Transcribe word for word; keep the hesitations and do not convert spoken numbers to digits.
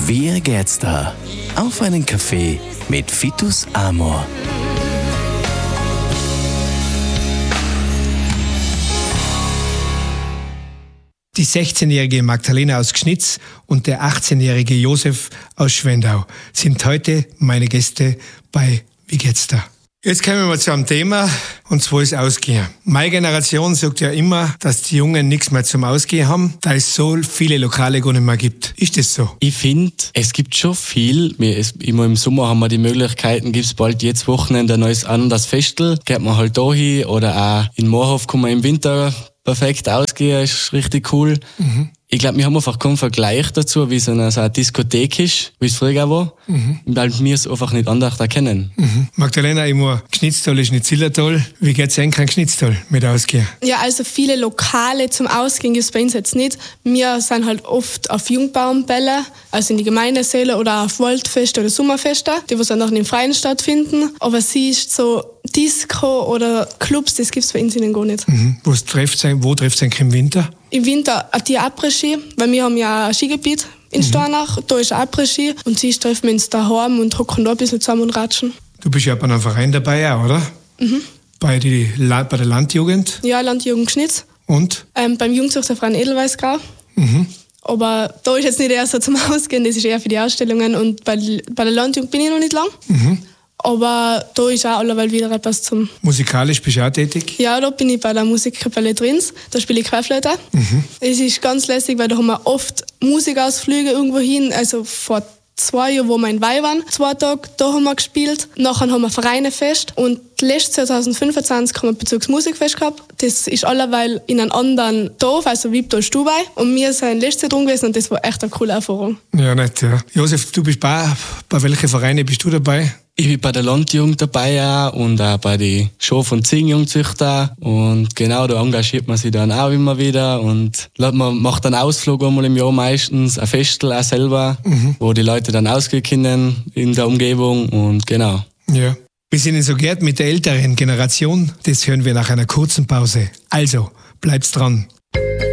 Wie geht's da? Auf einen Kaffee mit Fitus Amor. Die sechzehnjährige Magdalena aus Gschnitz und der achtzehnjährige Josef aus Schwendau sind heute meine Gäste bei Wie geht's da? Jetzt kommen wir zu einem Thema, und zwar ist Ausgehen. Meine Generation sagt ja immer, dass die Jungen nichts mehr zum Ausgehen haben, da es so viele Lokale gar nicht mehr gibt. Ist das so? Ich finde, es gibt schon viel. Wir, es, immer im Sommer haben wir die Möglichkeiten, gibt es bald jetzt Wochenende ein neues anderes Festel. Geht man halt da hin oder auch in Moorhof kann man im Winter perfekt ausgehen, ist richtig cool. Mhm. Ich glaube, wir haben einfach keinen Vergleich dazu, wie es eine, so eine Diskothek ist, wie es früher war, mhm. weil wir es einfach nicht anders erkennen. Mhm. Magdalena, ich muss, Gschnitztal ist nicht Zillertal. Wie geht es eigentlich an Gschnitztal mit Ausgehen? Ja, also viele Lokale zum Ausgehen gibt es bei uns jetzt nicht. Wir sind halt oft auf Jungbaumbälle, also in die Gemeindesäle oder auf Waldfeste oder Sommerfeste, die was dann auch in den Freien stattfinden. Aber sie ist so Disco oder Clubs, das gibt es bei uns gar nicht. Mhm. Wo trifft es wo trifft's eigentlich im Winter? Im Winter die Après-Ski, weil wir haben ja ein Skigebiet in mhm. Stornach, da ist Après-Ski und sie treffen wir uns daheim und hocken da ein bisschen zusammen und ratschen. Du bist ja bei einem Verein dabei, auch, oder? Mhm. Bei, die, bei der Landjugend? Ja, Landjugend Gschnitz. Und? Ähm, beim Jugendzuchterverein Edelweißgrau. Mhm. Aber da ist jetzt nicht eher so zum Ausgehen, das ist eher für die Ausstellungen und bei, bei der Landjugend bin ich noch nicht lang. Mhm. Aber da ist auch allerweil wieder etwas zum... Musikalisch bist du auch tätig? Ja, da bin ich bei der Musikkapelle drin. Da spiele ich Querflöte. Mhm. Es ist ganz lässig, weil da haben wir oft Musikausflüge irgendwo hin. Also vor zwei Jahren, wo wir in Wei waren, zwei Tage, da haben wir gespielt. Nachher haben wir Vereinefest. Und letztes zwanzig fünfundzwanzig haben wir Bezugsmusikfest gehabt. Das ist allerweil in einem anderen Dorf, also Wiebtal Stubai. Und wir sind letztes Jahr drin gewesen und das war echt eine coole Erfahrung. Ja, nett, ja. Josef, du bist bei, bei welchen Vereinen bist du dabei? Ich bin bei der Landjugend dabei auch und auch bei den Schaf- und Ziegenjungzüchter. Und genau, da engagiert man sich dann auch immer wieder. Und man macht einen Ausflug einmal im Jahr meistens, ein Festel auch selber, mhm. wo die Leute dann ausgehen können in der Umgebung. Und genau. Ja. Wir sind so gern mit der älteren Generation. Das hören wir nach einer kurzen Pause. Also, bleibt's dran.